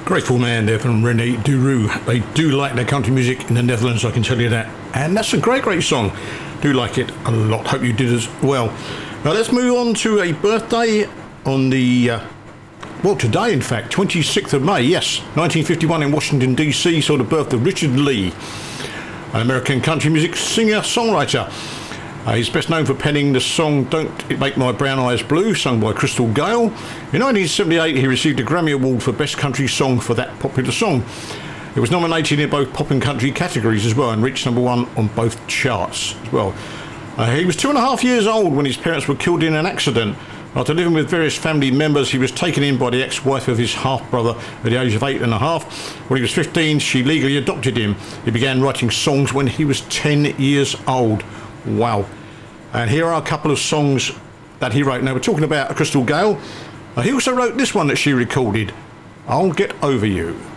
Grateful man there from René Duru. They do like their country music in the Netherlands, I can tell you that. And that's a great, great song. Do like it a lot. Hope you did as well. Now let's move on to a birthday on the, today in fact, 26th of May, yes, 1951 in Washington DC, saw the birth of Richard Lee, an American country music singer-songwriter. He's best known for penning the song Don't It Make My Brown Eyes Blue, sung by Crystal Gayle. In 1978, he received a Grammy Award for Best Country Song for that popular song. It was nominated in both pop and country categories as well and reached number one on both charts as well. He was 2.5 years old when his parents were killed in an accident. After living with various family members, he was taken in by the ex-wife of his half-brother at the age of 8.5. When he was 15, she legally adopted him. He began writing songs when he was 10 years old. Wow. And here are a couple of songs that he wrote. Now, we're talking about Crystal Gayle. He also wrote this one that she recorded, I'll Get Over You.